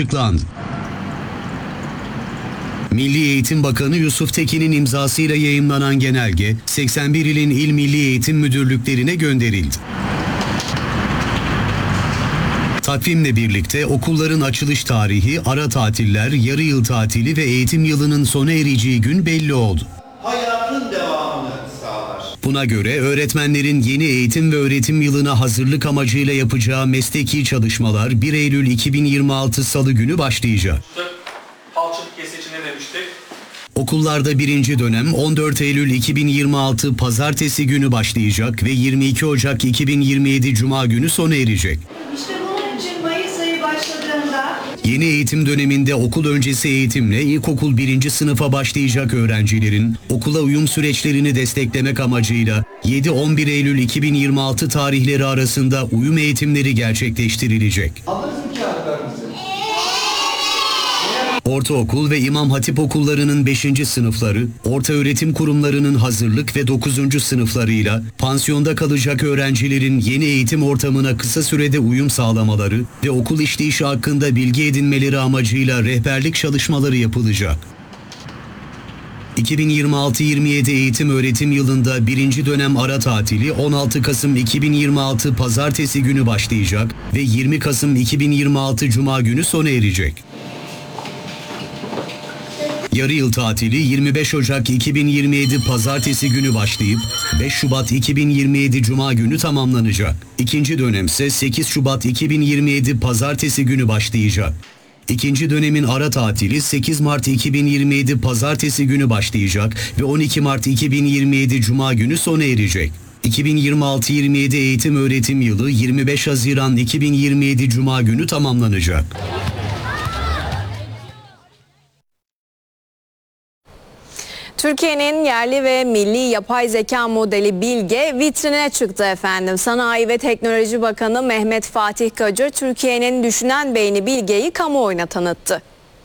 açıklandı. Milli Eğitim Bakanı Yusuf Tekin'in imzasıyla yayımlanan genelge 81 ilin İl Milli Eğitim Müdürlüklerine gönderildi. Takvimle birlikte okulların açılış tarihi, ara tatiller, yarı yıl tatili ve eğitim yılının sona ereceği gün belli oldu. Hayatın devamını sağlar. Buna göre öğretmenlerin yeni eğitim ve öğretim yılına hazırlık amacıyla yapacağı mesleki çalışmalar 1 Eylül 2026 Salı günü başlayacak. Alçılık kesi için ne demiştik? Okullarda birinci dönem 14 Eylül 2026 Pazartesi günü başlayacak ve 22 Ocak 2027 Cuma günü sona erecek. İşte bunun için Mayıs ayı başladığında Yeni eğitim döneminde okul öncesi eğitimle ilkokul 1. sınıfa başlayacak öğrencilerin okula uyum süreçlerini desteklemek amacıyla 7-11 Eylül 2026 tarihleri arasında uyum eğitimleri gerçekleştirilecek. Alırız mı kağıtlarınızı? Ortaokul ve İmam Hatip okullarının 5. sınıfları, ortaöğretim kurumlarının hazırlık ve 9. sınıflarıyla pansiyonda kalacak öğrencilerin yeni eğitim ortamına kısa sürede uyum sağlamaları ve okul işleyişi hakkında bilgi edinmeleri amacıyla rehberlik çalışmaları yapılacak. 2026-27 eğitim öğretim yılında birinci dönem ara tatili 16 Kasım 2026 Pazartesi günü başlayacak ve 20 Kasım 2026 Cuma günü sona erecek. Yarı yıl tatili 25 Ocak 2027 Pazartesi günü başlayıp 5 Şubat 2027 Cuma günü tamamlanacak. İkinci dönemse 8 Şubat 2027 Pazartesi günü başlayacak. İkinci dönemin ara tatili 8 Mart 2027 Pazartesi günü başlayacak ve 12 Mart 2027 Cuma günü sona erecek. 2026-27 eğitim öğretim yılı 25 Haziran 2027 Cuma günü tamamlanacak. Türkiye'nin yerli ve milli yapay zeka modeli Bilge vitrine çıktı efendim. Sanayi ve Teknoloji Bakanı Mehmet Fatih Kacır, Türkiye'nin düşünen beyni Bilge'yi kamuoyuna tanıttı.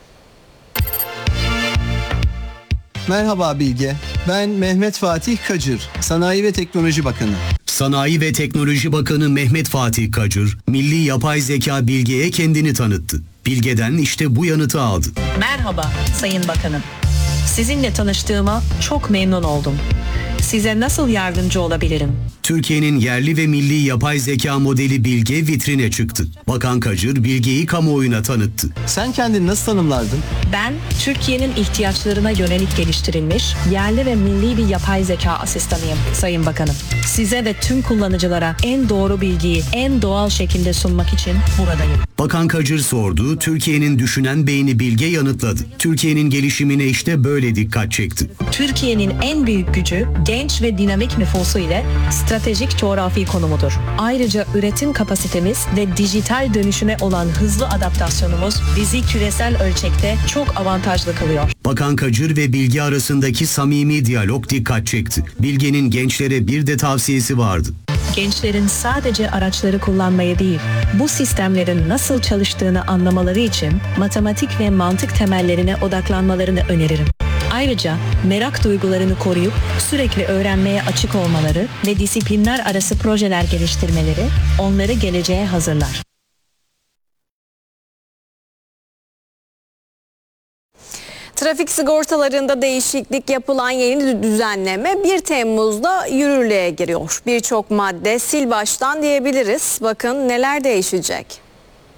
Merhaba Bilge, ben Mehmet Fatih Kacır, Sanayi ve Teknoloji Bakanı. Sanayi ve Teknoloji Bakanı Mehmet Fatih Kacır, milli yapay zeka Bilge'ye kendini tanıttı. Bilge'den işte bu yanıtı aldı. Merhaba Sayın Bakanım. Sizinle tanıştığıma çok memnun oldum. Size nasıl yardımcı olabilirim? Türkiye'nin yerli ve milli yapay zeka modeli Bilge vitrine çıktı. Bakan Kacır Bilge'yi kamuoyuna tanıttı. Sen kendini nasıl tanımlardın? Ben Türkiye'nin ihtiyaçlarına yönelik geliştirilmiş yerli ve milli bir yapay zeka asistanıyım Sayın Bakanım. Size ve tüm kullanıcılara en doğru bilgiyi en doğal şekilde sunmak için buradayım. Bakan Kacır sordu, Türkiye'nin düşünen beyni Bilge yanıtladı. Türkiye'nin gelişimine işte böyle dikkat çekti. Türkiye'nin en büyük gücü genç ve dinamik nüfusu ile stratejik coğrafi konumudur. Ayrıca üretim kapasitemiz ve dijital dönüşüme olan hızlı adaptasyonumuz bizi küresel ölçekte çok avantajlı kılıyor. Bakan Kacır ve Bilge arasındaki samimi diyalog dikkat çekti. Bilge'nin gençlere bir de tavsiyesi vardı. Gençlerin sadece araçları kullanmayı değil, bu sistemlerin nasıl çalıştığını anlamaları için matematik ve mantık temellerine odaklanmalarını öneririm. Ayrıca merak duygularını koruyup sürekli öğrenmeye açık olmaları ve disiplinler arası projeler geliştirmeleri onları geleceğe hazırlar. Trafik sigortalarında değişiklik yapılan yeni düzenleme 1 Temmuz'da yürürlüğe giriyor. Birçok madde sil baştan diyebiliriz. Bakın neler değişecek.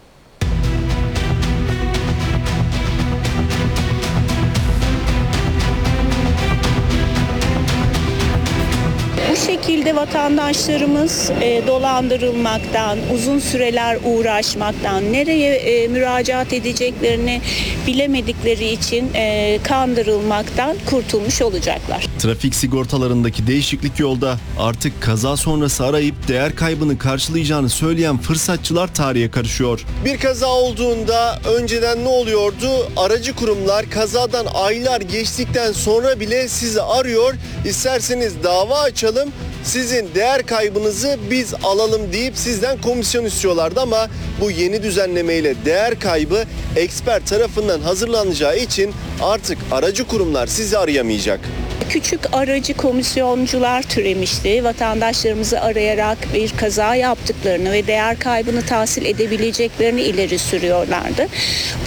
Bu şekilde vatandaşlarımız dolandırılmaktan, uzun süreler uğraşmaktan, nereye müracaat edeceklerini bilemedikleri için kandırılmaktan kurtulmuş olacaklar. Trafik sigortalarındaki değişiklik yolda. Artık kaza sonrası arayıp değer kaybını karşılayacağını söyleyen fırsatçılar tarihe karışıyor. Bir kaza olduğunda önceden ne oluyordu? Aracı kurumlar kazadan aylar geçtikten sonra bile sizi arıyor. İsterseniz dava açalım, sizin değer kaybınızı biz alalım deyip sizden komisyon istiyorlardı ama bu yeni düzenlemeyle değer kaybı eksper tarafından hazırlanacağı için artık aracı kurumlar sizi arayamayacak. Küçük aracı komisyoncular türemişti. Vatandaşlarımızı arayarak bir kaza yaptıklarını ve değer kaybını tahsil edebileceklerini ileri sürüyorlardı.